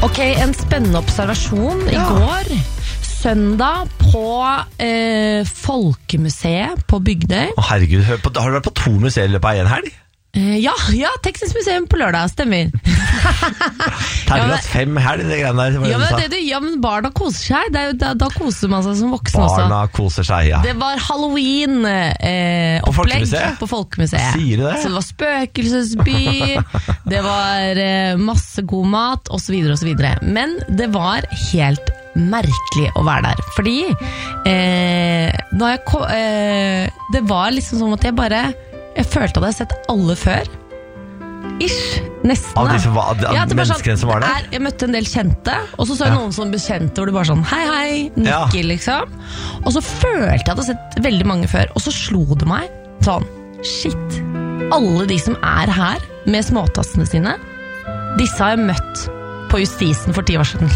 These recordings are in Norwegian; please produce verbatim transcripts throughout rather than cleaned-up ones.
Ok, en spennende observasjon i Ja. går. Søndag på eh, Folkemuseet på Bygdøy. Å, herregud, hør på, har du vært på to museer i løpet av en helg? Eh, ja, ja, Texas Museum på lørdag, stemmer. Tergelas fem helg, det greiene der. Ja, men, det, det, ja, men barna koser seg. Det er jo, da, da koser man seg som voksen også. Barna koser seg, ja. Det var Halloween-opplegg eh, På Folkemuseet? på Folkemuseet. Sier du det? Så det var spøkelsesby, det var eh, masse god mat, og så videre og så videre. Men det var helt merkelig å være der. Fordi eh, når jeg kom, eh, det var liksom som at jeg bare Jeg følte at jeg hadde sett alle før. Ish, nesten. Av da. disse va- av Ja, det var menneskene som var der? er- Jeg møtte en del kjente, og så så jeg Ja. noen som bekjente, hvor det bare sånn hei, hei, Ja. nikker liksom. Og så følte jeg at jeg hadde sett veldig mange før, og så slo det meg sånn, shit, alle de som er her med småtassene sine, disse har jeg møtt på Justisen for ti år siden.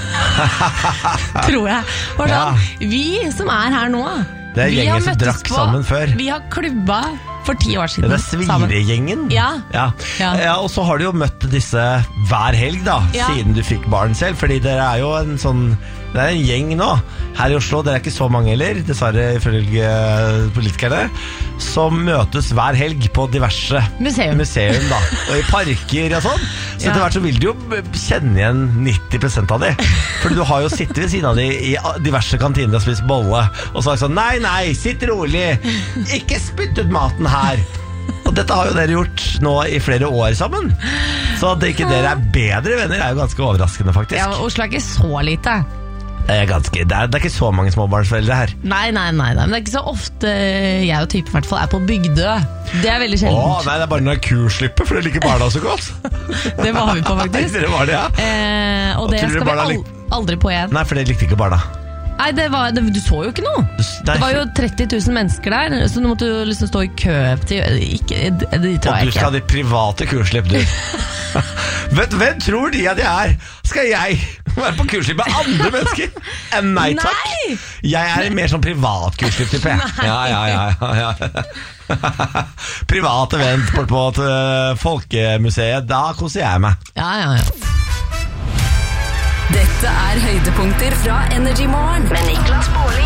Tror jeg. Og sånn, Ja. vi som er her nå, Det er vi gjengen har som møttes drakk på- sammen før. Vi har klubba for ti år Ja, siden. det er sammen. Sviregjengen. Ja. Ja. Ja. Ja, og så har du jo møtt disse hver helg da, Ja. siden du fikk barn selv, fordi dere er jo en sånn, det er en gjeng nå, her i Oslo, dere er ikke så mange heller, dessverre ifølge politikerne, som møtes hver helg på diverse Museum. museum da, og i parker og sånn, så Ja. etter hvert så vil du jo kjenne igjen nitti prosent av det, for du har jo sittet ved siden av de i diverse kantiner og spist bolle, og sagt sånn, nei, nei, sitt rolig, ikke spytt ut maten her. Og dette har jo dere gjort nå i flere år sammen. Så at ikke dere er bedre venner er jo ganske overraskende, faktisk. Ja, men Oslo er ikke så lite. Det er, ganske, det er, det er ikke så mange småbarnsforeldre her. Nei, nei, nei, nei, men det er ikke så ofte jeg og typen i hvert fall er på Bygdø. Det er veldig Å, sjeldent. nei, det er bare når kurslippet, for det liker barna så godt. Det var vi på faktisk. Dere var det, ja. Eh, og Og det tror du skal vi barna al lik- aldri på igjen. Nei, for det likte ikke barna. Nei, det var, det, du så jo ikke noe. Du, nei, Det var jo tretti tusen mennesker der, så du måtte jo liksom stå i kø til ikke, det, det tror og jeg du skal ha ikke. de private kurslipp, du. Vet, hvem tror de at jeg er? Skal jeg være på kurslipp med andre mennesker? Eh, Nei takk. Nei! Jeg er mer sånn privat kurslipp-type. Ja, ja, ja, ja, ja. Privat event bort på uh, Folkemuseet. Da koser jeg meg. Ja, ja, ja. Dette er høydepunkter fra Energy Morgen med Niklas Baarli.